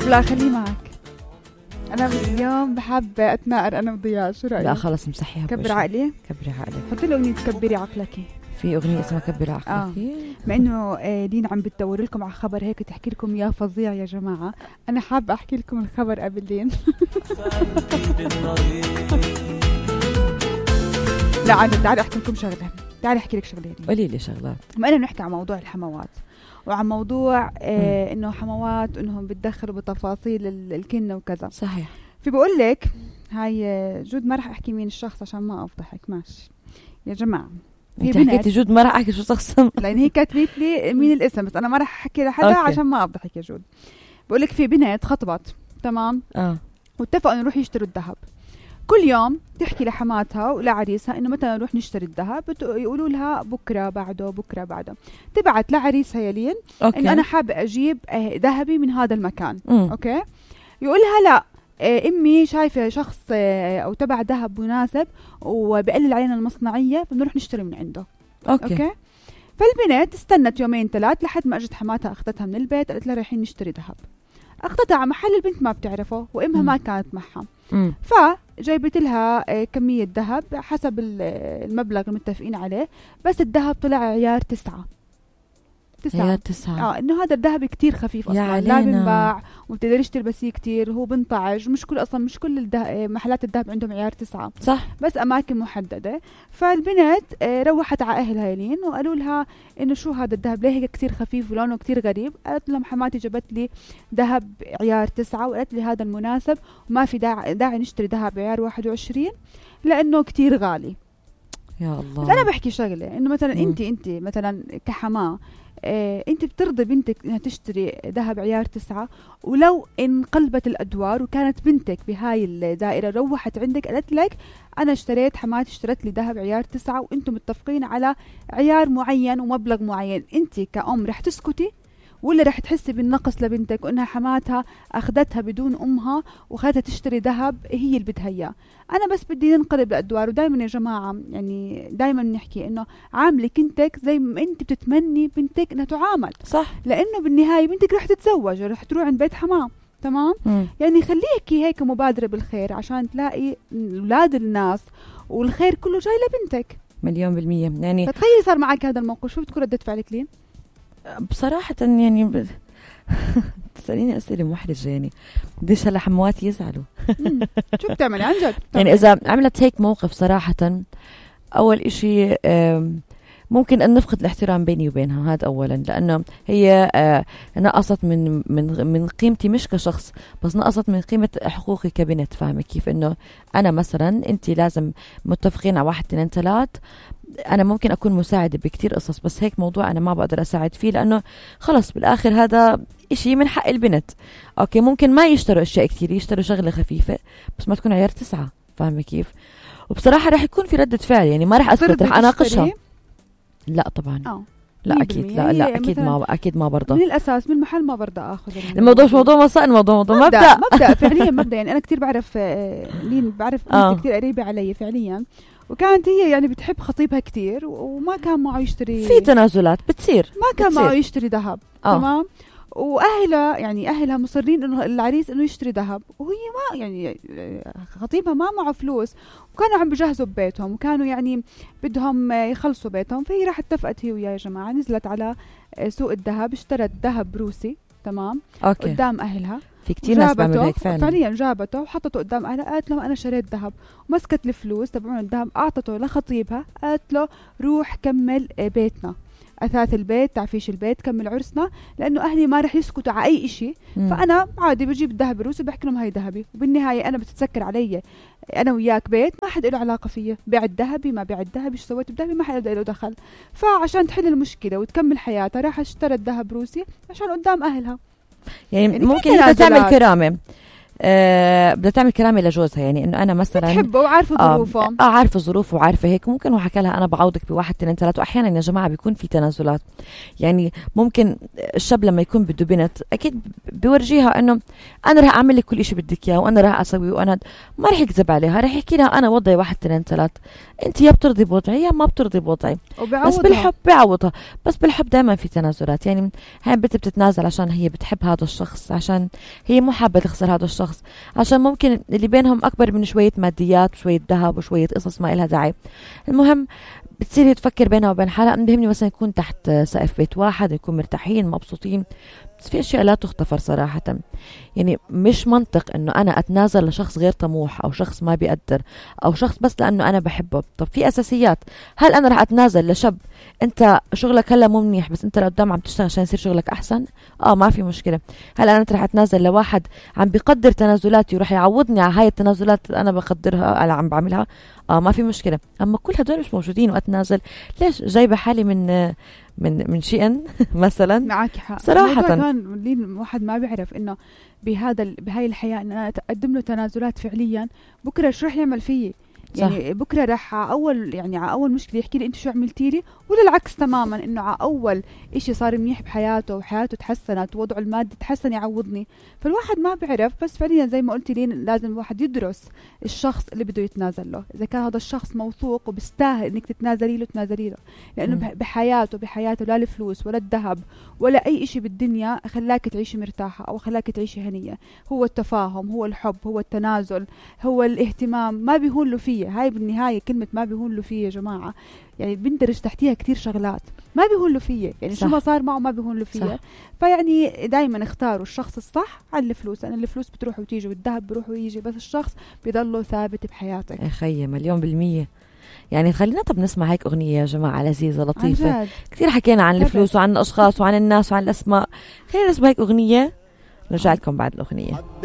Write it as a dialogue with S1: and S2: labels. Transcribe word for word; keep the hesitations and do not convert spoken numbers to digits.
S1: لا خليه معك. أنا اليوم بحب أتناقر أنا وضياء، شو رأيك؟
S2: لا خلص مسحيها.
S1: كبر عقلي.
S2: كبري عقلك.
S1: حطي له أغنية كبري عقلك.
S2: في أغنية اسمها كبري عقلك.
S1: آه. مع إنه آه دين عم بتدور لكم على خبر هيك تحكي لكم يا فظيع يا جماعة، أنا حابة أحكي لكم الخبر قبل دين. لا عاد تعالي أحكي لكم شغلة، تعالي أحكي لك شغلة.
S2: قولي لي شغلات.
S1: ما أنا بنحكي عن موضوع الحموات وعن موضوع آه إنه حموات إنهم بتدخلوا بتفاصيل الكنة وكذا.
S2: صحيح.
S1: في بقول لك هاي جود، ما رح أحكي مين الشخص عشان ما أفضحك. ماشي يا جماعة،
S2: انت حكيتي جود ما رح احكي شو شخص
S1: لان هي كاتبت لي مين الاسم، بس انا ما رح احكي لحدا أوكي. عشان ما افضحك يا جود. بقول لك في بنت خطبت تمام
S2: اه
S1: واتفقوا انه يروحوا يشتروا الذهب. كل يوم تحكي لحماتها ولعريسها انه متى نروح نشتري الذهب، يقولوا لها بكره بعده بكره بعده. تبعت لعريسها يلين انه انا حابه اجيب ذهبي من هذا المكان. م. اوكي، يقول لها لا امي شايفه شخص او تبع ذهب مناسب وبقلل علينا المصنعيه فبنروح نشتري من عنده. اوكي, أوكي؟ فالبنت استنت يومين ثلاث لحد ما اجت حماتها اخذتها من البيت، قالت لها رايحين نشتري ذهب. اخذتها على محل البنت ما بتعرفه وامها م. ما كانت معها، فجايبت لها كميه ذهب حسب المبلغ المتفقين عليه، بس الذهب طلع عيار تسعة
S2: تسعة تسعة.
S1: اه انه هذا الذهب كتير خفيف اصلا، لا بنباع وبتقدريش تلبسيه كتير، هو بنطعج، مش كل اصلا مش كل محلات الذهب عندهم عيار تسعة
S2: صح،
S1: بس اماكن محدده. فالبنت آه روحت على اهلها يلين وقالوا لها انه شو هذا الذهب ليه هيك كتير خفيف ولونه كتير غريب. قالت لهم حماتي جابت لي ذهب عيار تسعة وقالت لي هذا المناسب وما في داعي داعي نشتري ذهب عيار واحد وعشرين لانه كتير غالي.
S2: يا الله.
S1: بس انا بحكي شغله انه مثلا انت انت مثلا كحماه إيه انت بترضي بنتك انها تشتري ذهب عيار تسعة، ولو انقلبت الادوار وكانت بنتك بهاي الدائره روحت عندك قالت لك انا اشتريت حماتي اشترت لي ذهب عيار تسعة وانتم متفقين على عيار معين ومبلغ معين، انت كأم رح تسكتي ولا رح تحسي بالنقص لبنتك وانها حماتها اخذتها بدون امها وخذتها تشتري ذهب هي اللي بدها اياه؟ انا بس بدي ننقلب الادوار. ودائما يا جماعه يعني دائما بنحكي انه عاملي بنتك زي ما انت بتتمني بنتك انها تعامل،
S2: صح،
S1: لانه بالنهايه بنتك رح تتزوج رح تروح عند بيت حماه تمام. م. يعني خليكي هيك مبادره بالخير عشان تلاقي اولاد الناس والخير كله جاي لبنتك
S2: مليون بالمية. يعني
S1: فتخيلي صار معك هذا الموقف، شو بتكون ردة فعلك لين؟
S2: بصراحة يعني ب... تسأليني أسئلة محرجة، يعني بديش هلا حمواتي يزعلوا.
S1: شو بتعملي عن جد؟
S2: يعني إذا عملت هيك موقف صراحة أول إشي ممكن أن نفقد الاحترام بيني وبينها، هذا أولا، لأنه هي نقصت من من من قيمتي مش كشخص بس نقصت من قيمة حقوقي كبنت. فاهمة كيف؟ إنه أنا مثلا أنت لازم متفقين على واحد اثنين ثلاث، أنا ممكن أكون مساعدة بكتير قصص بس هيك موضوع أنا ما بقدر أساعد فيه لأنه خلص بالآخر هذا إشي من حق البنت. أوكي ممكن ما يشتروا أشياء كتير، يشتروا شغلة خفيفة بس ما تكون عيار تسعة. فاهمة كيف؟ وبصراحة رح يكون في ردة فعل، يعني ما رح أسكت، رح أناقشها. لا طبعا أوه. لا أكيد لا لا أكيد ما أكيد ما برضه
S1: من الأساس من المحل ما برضه أخذ
S2: الموضوع. مش موضوع مساء، الموضوع موضوع مبدأ
S1: مبدأ فعليا مبدأ. يعني أنا كتير بعرف لين بعرف آه. كتير قريبة علي فعليا، وكانت هي يعني بتحب خطيبها كتير وما كان معه يشتري،
S2: في تنازلات بتصير،
S1: ما كان
S2: بتصير.
S1: معه يشتري ذهب آه. تمام، واهلها يعني اهلها مصرين انه العريس انه يشتري ذهب وهي ما يعني خطيبها ما معه فلوس، وكانوا عم بجهزوا ببيتهم وكانوا يعني بدهم يخلصوا بيتهم. فهي راح اتفقت هي ويا جماعه، نزلت على سوق الذهب اشترت ذهب روسي تمام
S2: أوكي.
S1: قدام اهلها.
S2: في كتير ناس بعملوا هيك فعلا
S1: فعليا، جابته وحطته قدام اهلها، قالت لهم انا شريت ذهب، ومسكت الفلوس تبعون الذهب اعطته لخطيبها، قالت له روح كمل بيتنا، أثاث البيت، تعفيش البيت، كمل عرسنا، لأنه أهلي ما رح يسكتوا على أي إشي. مم. فأنا عادي بجيب الذهب الروسي بحكي لهم هاي ذهبي، وبالنهاية أنا بتتسكر علي أنا وياك بيت ما حد له علاقة فيه، بعت ذهبي ما بعت ذهبي، شو سويت بذهبي ما حد له دخل. فعشان تحل المشكلة وتكمل حياتها راح اشترت ذهب روسي عشان قدام أهلها.
S2: يعني, يعني ممكن إذا تعمل كرامة أه بدها تعمل كرامة لجوزها، يعني انه انا مثلا
S1: بتحبه وعارفه ظروفه
S2: اه, آه عارفه ظروفه وعارفه هيك، ممكن هو حكى لها انا بعوضك بواحد اثنين ثلاث. واحيانا يا جماعه بيكون في تنازلات، يعني ممكن الشاب لما يكون بده بنت اكيد بيورجيها انه انا راح اعمل لك كل شيء بدك اياه وانا راح اسوي، وانا ما راح يكذب عليها، راح يحكي لها انا وضعي واحد اثنين ثلاث، انت يا بترضي بوضعي يا ما بترضي بوضعي، بس بالحب بيعوضها. بس بالحب دائما في تنازلات، يعني هاي البنت بتتنازل عشان هي بتحب هذا الشخص، عشان هي مو حابه تخسر هذا الشخص، عشان ممكن اللي بينهم اكبر من شويه ماديات وشويه ذهب وشويه قصص ما إلها داعي. المهم بتصير تفكر بينها وبين حالها انه بهمني مثلا يكون تحت سقف بيت واحد، يكون مرتاحين مبسوطين. بس في اشياء لا تغتفر صراحه، يعني مش منطق انه انا اتنازل لشخص غير طموح او شخص ما بيقدر او شخص بس لانه انا بحبه. طب في اساسيات، هل انا رح اتنازل لشاب انت شغلك هلا مو منيح بس انت لقدام عم تشتغل عشان يصير شغلك احسن؟ اه ما في مشكله. هل انا رح اتنازل لواحد عم بيقدر تنازلاتي ورح يعوضني على هاي التنازلات اللي انا بقدرها انا عم بعملها؟ اه ما في مشكله. اما كل هدول مش موجودين واتنازل ليش؟ جايبه حالي من من من شيء مثلا.
S1: معك حق
S2: صراحه
S1: كمان الواحد ما بيعرف انه بهذا بهاي الحياه ان انا اقدم له تنازلات فعليا بكره شو رح يعمل فيي. يعني صح. بكره راح على اول يعني على اول مشكله يحكي لي انت شو عملتي لي، ولا العكس تماما انه على اول إشي صار منيح بحياته وحياته تحسنت ووضعه المادي تحسن يعوضني. فالواحد ما بيعرف، بس فعليا زي ما قلتي لي لازم الواحد يدرس الشخص اللي بده يتنازل له، اذا كان هذا الشخص موثوق وبيستاهل انك تتنازلي له تنازلي له، لانه م. بحياته بحياته لا الفلوس ولا الذهب ولا اي إشي بالدنيا خلاك تعيشي مرتاحه او خلاك تعيشي هنيه. هو التفاهم، هو الحب، هو التنازل، هو الاهتمام، ما بيهون له فيه. هاي بالنهاية كلمة ما بيهون له فيه يا جماعة، يعني بندرج تحتيها كتير شغلات. ما بيهون له فيه، يعني صح. شو ما صار معه ما بيهون له فيه. فيعني دايما اختاروا الشخص الصح عن الفلوس، لأن الفلوس بتروح وتيجي والذهب بيروح ويجي، بس الشخص بيضله ثابت بحياتك.
S2: يا خيي مليون بالمية. يعني خلينا طب نسمع هيك أغنية يا جماعة لذيذة لطيفة. كتير حكينا عن الفلوس وعن الأشخاص وعن الناس وعن الأسماء، خلينا نسمع هيك أغنية نرجع لكم بعد الأغنية.